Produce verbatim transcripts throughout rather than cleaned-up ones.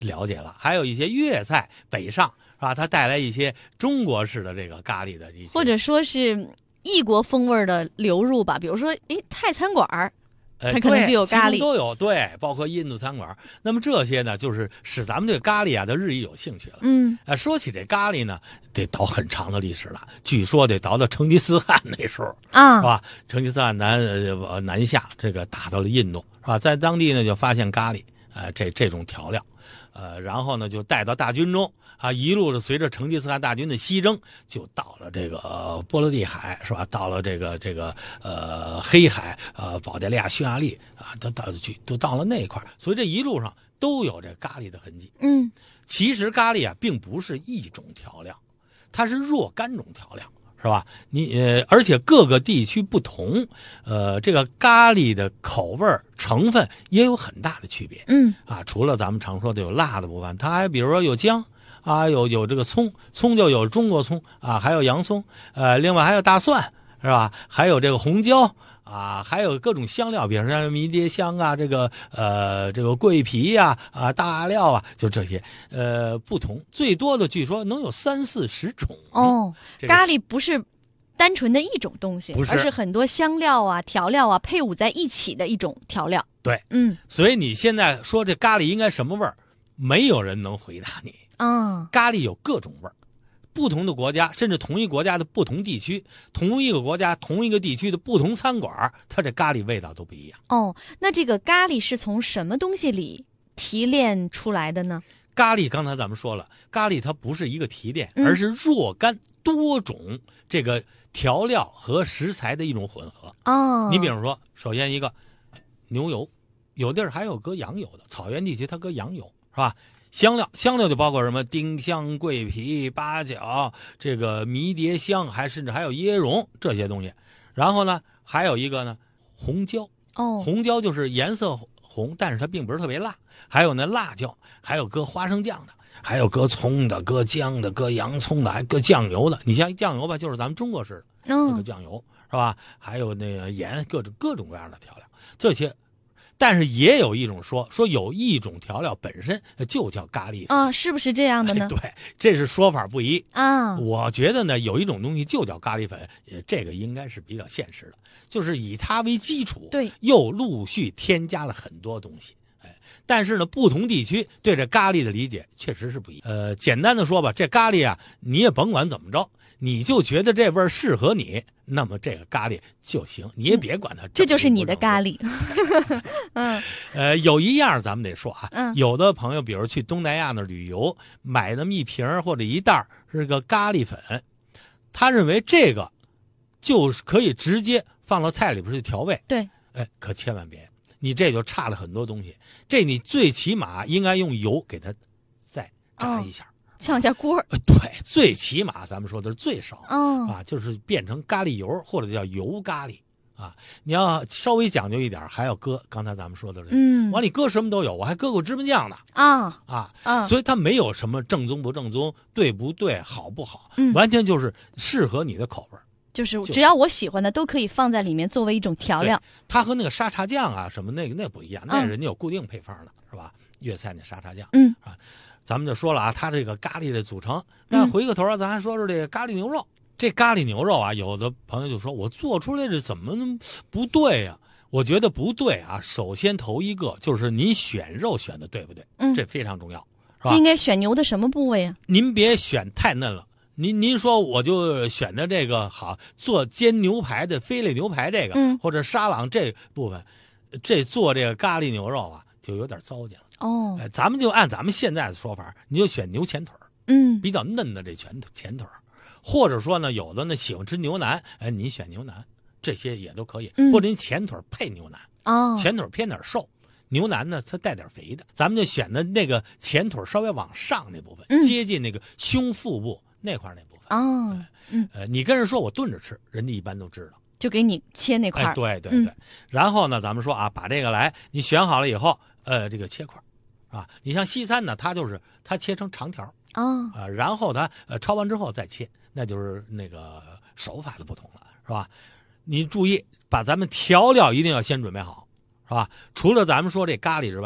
了解了，还有一些粤菜北上是吧？它带来一些中国式的这个咖喱的一些， 或者说是异国风味的流入吧，比如说，诶，泰餐馆儿。 呃， 它可能就有咖喱， 其中都有，对，包括印度餐馆。那么这些呢，就是使咱们对咖喱啊，它日益有兴趣了。 嗯， 呃，说起这咖喱呢，得倒很长的历史了，据说得倒到成吉思汗那时候啊， 是吧？成吉思汗南呃南下，这个打到了印度是吧？在当地呢就发现咖喱，呃，这这种调料，呃，然后呢就带到大军中。啊，一路的随着成吉思汗大军的西征，就到了这个、呃、波罗的海，是吧？到了这个这个呃黑海，呃保加利亚、匈牙利啊，都到去都到了那块儿，所以这一路上都有这咖喱的痕迹。 嗯， 其实咖喱啊，并不是一种调料，它是若干种调料。是吧？你呃，而且各个地区不同，呃，这个咖喱的口味成分也有很大的区别。 嗯， 啊，除了咱们常说的有辣的部分，它还比如说有姜啊，有有这个葱，葱就有中国葱啊，还有洋葱，呃，另外还有大蒜，是吧？还有这个红椒啊，还有各种香料，比如说迷迭香啊，这个呃这个桂皮呀 啊, 啊大料啊，就这些呃不同，最多的据说能有三四十种。 哦， 这个、 咖喱不是单纯的一种东西， 不是， 而是很多香料啊、调料啊配伍在一起的一种调料。 对， 嗯， 所以你现在说这咖喱应该什么味儿，没有人能回答你。 啊， 咖喱有各种味儿。不同的国家，甚至同一国家的不同地区，同一个国家、同一个地区的不同餐馆，它这咖喱味道都不一样。 哦，那这个咖喱是从什么东西里提炼出来的呢？ 咖喱刚才咱们说了，咖喱它不是一个提炼， 嗯、 而是若干多种这个调料和食材的一种混合。 哦， 你比如说，首先一个牛油，有地儿还有搁羊油的，草原地区它搁羊油，是吧？香料，香料就包括什么丁香、桂皮、八角，这个迷迭香，还甚至还有椰蓉这些东西。然后呢，还有一个呢，红椒。 哦， 红椒就是颜色红，但是它并不是特别辣。还有呢，辣椒，还有搁花生酱的，还有搁葱的、搁姜的、搁洋葱的，还搁酱油的。你像酱油吧，就是咱们中国式的那个酱油，是吧？还有那个盐，各种各种各样的调料，这些。但是也有一种说说有一种调料本身就叫咖喱粉啊，是不是这样的呢？ 哎、对，这是说法不一啊。 我觉得呢，有一种东西就叫咖喱粉，这个应该是比较现实的，就是以它为基础， 对， 又陆续添加了很多东西。哎，但是呢，不同地区对这咖喱的理解确实是不一样。呃，简单的说吧，这咖喱啊，你也甭管怎么着，你就觉得这味儿适合你，那么这个咖喱就行，你也别管它、嗯。 这就是你的咖喱。嗯， 呃，有一样咱们得说啊， 嗯， 有的朋友比如去东南亚那旅游，买那么一瓶或者一袋是个咖喱粉，他认为这个就是可以直接放到菜里边去调味。 对， 哎，可千万别，你这就差了很多东西。这你最起码应该用油给它再炸一下。 哦，炝一下锅。 对，最起码咱们说的是最少、 哦、 啊，就是变成咖喱油或者叫油咖喱啊。你要稍微讲究一点，还要搁刚才咱们说的， 嗯， 往里搁什么都有，我还搁过芝麻酱呢啊啊啊， 所以它没有什么正宗不正宗、对不对、好不好， 嗯， 完全就是适合你的口味。 就是只要我喜欢的都可以放在里面作为一种调料。 它和那个沙茶酱啊什么那个那不一样，那人家有固定配方的、嗯、是吧？粤菜那沙茶酱， 嗯啊。咱们就说了啊，它这个咖喱的组成。那回个头啊，咱还说说这个咖喱牛肉。这咖喱牛肉啊，有的朋友就说我做出来这怎么不对呀、啊？我觉得不对啊。首先头一个就是您选肉选的对不对？ 嗯， 这非常重要，是吧？ 应该选牛的什么部位啊？ 您别选太嫩了。您您说我就选的这个好做煎牛排的菲力牛排这个， 嗯， 或者沙朗这部分，这做这个咖喱牛肉啊，就有点糟践了。 哦， 哎，咱们就按咱们现在的说法，你就选牛前腿嗯， 比较嫩的这前前腿或者说呢，有的呢喜欢吃牛腩，哎，你选牛腩，这些也都可以， 嗯、 或者你前腿配牛腩， 哦， 前腿偏点瘦，牛腩呢它带点肥的，咱们就选的那个前腿稍微往上那部分， 嗯、 接近那个胸腹部那块那部分。 哦，嗯， 呃，你跟人说我炖着吃，人家一般都知道， 就给你切那块、 哎，对对对、嗯。然后呢，咱们说啊，把这个来，你选好了以后，呃，这个切块。啊，你像西餐呢，它就是它切成长条啊、哦呃，然后它呃焯完之后再切，那就是那个手法的不同了，是吧？你注意把咱们调料一定要先准备好，是吧？除了咱们说这咖喱之外，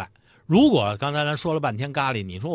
如果刚才咱说了半天咖喱，你说